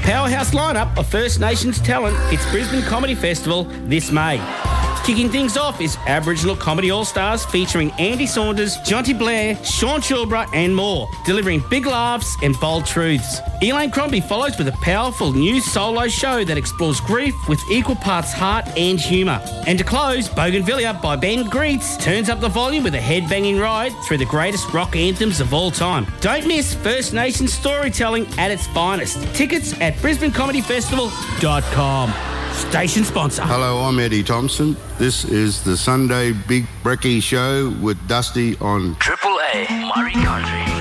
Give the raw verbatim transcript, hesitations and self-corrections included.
powerhouse lineup of First Nations talent hits Brisbane Comedy Festival this May. Kicking things off is Aboriginal Comedy All-Stars featuring Andy Saunders, Jonty Blair, Sean Chilbra and more, delivering big laughs and bold truths. Elaine Crombie follows with a powerful new solo show that explores grief with equal parts heart and humour. And to close, Bougainvillea by Ben Greets turns up the volume with a head-banging ride through the greatest rock anthems of all time. Don't miss First Nations storytelling at its finest. Tickets at brisbane comedy festival dot com. Station sponsor. Hello, I'm Eddie Thompson. This is the Sunday Big Brekkie Show with Dusty on Triple A Murray Country.